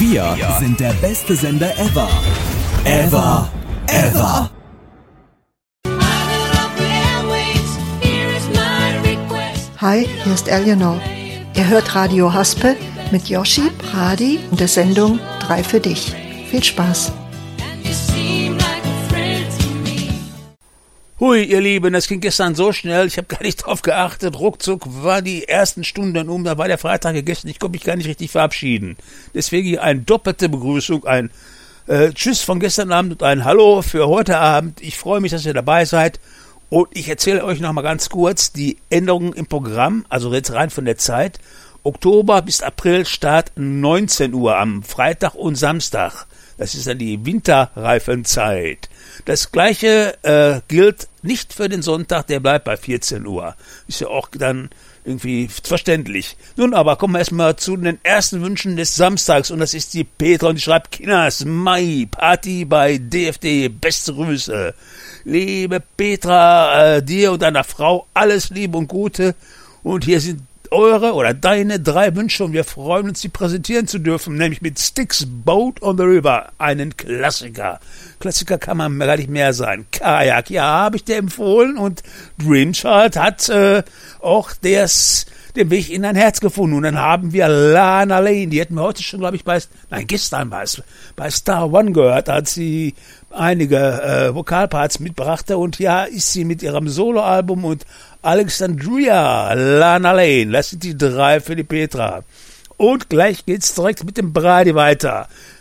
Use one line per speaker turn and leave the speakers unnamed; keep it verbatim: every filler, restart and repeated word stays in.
Wir sind der beste Sender ever. Ever. Ever.
Hi, hier ist Eleanor. Ihr hört Radio Haspe mit Yoshi, Brady und der Sendung drei für dich. Viel Spaß.
Hui, ihr Lieben, das ging gestern so schnell, ich habe gar nicht drauf geachtet. Ruckzuck war die ersten Stunden um, da war der Freitag gegessen, ich konnte mich gar nicht richtig verabschieden. Deswegen hier eine doppelte Begrüßung, ein äh, Tschüss von gestern Abend und ein Hallo für heute Abend. Ich freue mich, dass ihr dabei seid. Und ich erzähle euch noch mal ganz kurz die Änderungen im Programm, also jetzt rein von der Zeit. Oktober bis April Start neunzehn Uhr am Freitag und Samstag. Das ist dann die Winterreifenzeit. Das gleiche äh, gilt nicht für den Sonntag, der bleibt bei vierzehn Uhr. Ist ja auch dann irgendwie verständlich. Nun aber kommen wir erstmal zu den ersten Wünschen des Samstags und das ist die Petra und die schreibt: Kinas, Mai, Party bei D F D, beste Grüße. Liebe Petra, äh, dir und deiner Frau alles Liebe und Gute und hier sind eure oder deine drei Wünsche und wir freuen uns, sie präsentieren zu dürfen, nämlich mit Styx Boat on the River, einen Klassiker. Klassiker kann man gar nicht mehr sein. Kajak, ja, habe ich dir empfohlen und Dreamchild hat äh, auch des, den Weg in dein Herz gefunden und dann haben wir Lana Lane, die hätten wir heute schon, glaube ich, bei, nein, gestern bei, bei Star One gehört, als sie einige äh, Vokalparts mitbrachte und ja, ist sie mit ihrem Soloalbum und Alexandria, Lana Lane, das sind die drei für die Petra. Und gleich geht's direkt mit dem Brady weiter.